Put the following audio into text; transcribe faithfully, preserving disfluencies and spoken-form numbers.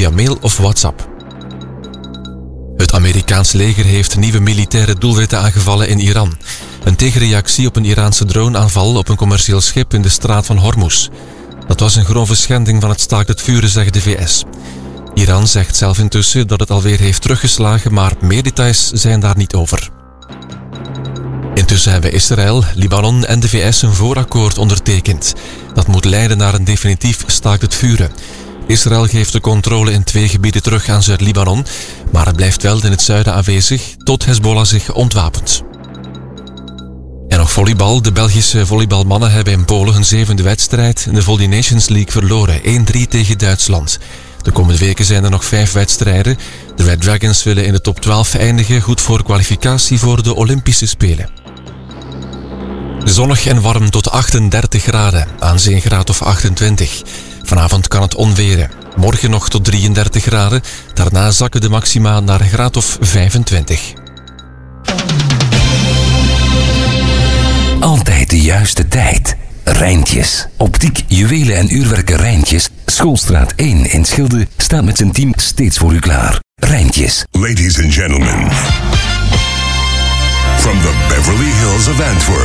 via mail of WhatsApp. Het Amerikaans leger heeft nieuwe militaire doelwitten aangevallen in Iran. Een tegenreactie op een Iraanse droneaanval op een commercieel schip in de straat van Hormuz. Dat was een grove schending van het staakt het vuren, zegt de V S. Iran zegt zelf intussen dat het alweer heeft teruggeslagen, maar meer details zijn daar niet over. Intussen hebben Israël, Libanon en de V S een voorakkoord ondertekend. Dat moet leiden naar een definitief staakt het vuren. Israël geeft de controle in twee gebieden terug aan Zuid-Libanon, maar het blijft wel in het zuiden aanwezig tot Hezbollah zich ontwapent. En nog volleybal. De Belgische volleybalmannen hebben in Polen hun zevende wedstrijd in de Volley Nations League verloren. één drie tegen Duitsland. De komende weken zijn er nog vijf wedstrijden. De Red Dragons willen in de top twaalf eindigen, goed voor kwalificatie voor de Olympische Spelen. Zonnig en warm tot achtendertig graden, aan zee een graad of achtentwintig. Vanavond kan het onweren. Morgen nog tot drieëndertig graden. Daarna zakken de maxima naar een graad of vijfentwintig. Altijd de juiste tijd. Rijntjes. Optiek, juwelen en uurwerken Rijntjes. Schoolstraat één in Schilde staat met zijn team steeds voor u klaar. Rijntjes. Ladies and gentlemen, from the Beverly Hills of Antwerp,